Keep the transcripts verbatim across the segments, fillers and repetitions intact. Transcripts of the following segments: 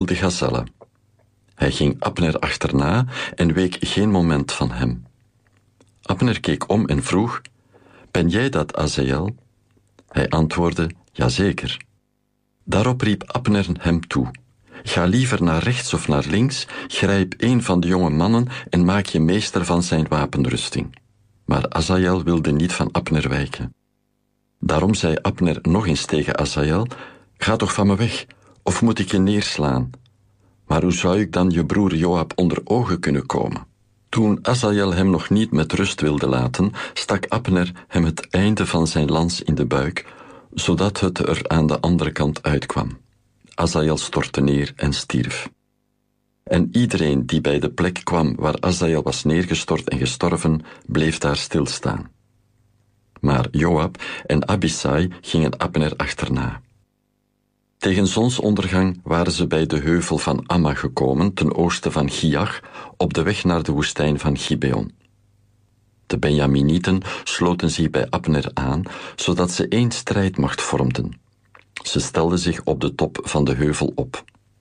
wilde gazelle. Hij ging Abner achterna en week geen moment van hem. Abner keek om en vroeg, ben jij dat, Asael? Hij antwoordde, jazeker. Daarop riep Abner hem toe, ga liever naar rechts of naar links, grijp een van de jonge mannen en maak je meester van zijn wapenrusting. Maar Asael wilde niet van Abner wijken. Daarom zei Abner nog eens tegen Asael, ga toch van me weg, of moet ik je neerslaan? Maar hoe zou ik dan je broer Joab onder ogen kunnen komen? Toen Asael hem nog niet met rust wilde laten, stak Abner hem het einde van zijn lans in de buik, zodat het er aan de andere kant uitkwam. Asael stortte neer en stierf. En iedereen die bij de plek kwam waar Asael was neergestort en gestorven, bleef daar stilstaan. Maar Joab en Abisai gingen Abner achterna. Tegen zonsondergang waren ze bij de heuvel van Amma gekomen, ten oosten van Giach, op de weg naar de woestijn van Gibeon. De Benjaminieten sloten zich bij Abner aan, zodat ze één strijdmacht vormden. Ze stelden zich op de top van de heuvel op.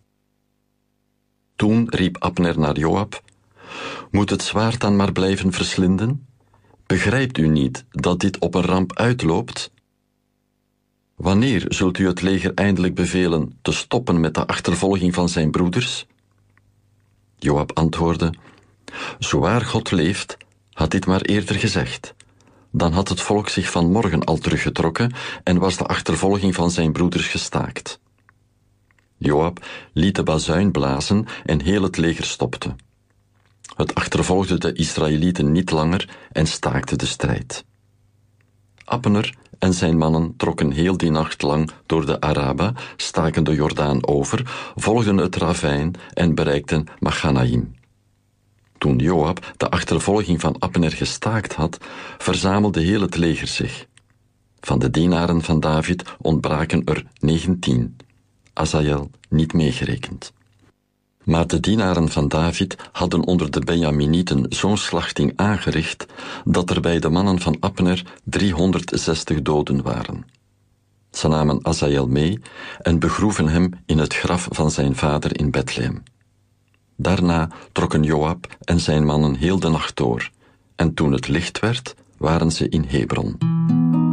Toen riep Abner naar Joab, moet het zwaard dan maar blijven verslinden? Begrijpt u niet dat dit op een ramp uitloopt? Wanneer zult u het leger eindelijk bevelen te stoppen met de achtervolging van zijn broeders? Joab antwoordde, zo waar God leeft, had dit maar eerder gezegd. Dan had het volk zich vanmorgen al teruggetrokken en was de achtervolging van zijn broeders gestaakt. Joab liet de bazuin blazen en heel het leger stopte. Het achtervolgde de Israëlieten niet langer en staakte de strijd. Abner en zijn mannen trokken heel die nacht lang door de Araba, staken de Jordaan over, volgden het ravijn en bereikten Machanaim. Toen Joab de achtervolging van Abner gestaakt had, verzamelde heel het leger zich. Van de dienaren van David ontbraken er negentien, Asael niet meegerekend. Maar de dienaren van David hadden onder de Benjaminieten zo'n slachting aangericht, dat er bij de mannen van Abner driehonderdzestig doden waren. Ze namen Asael mee en begroeven hem in het graf van zijn vader in Bethlehem. Daarna trokken Joab en zijn mannen heel de nacht door, en toen het licht werd, waren ze in Hebron.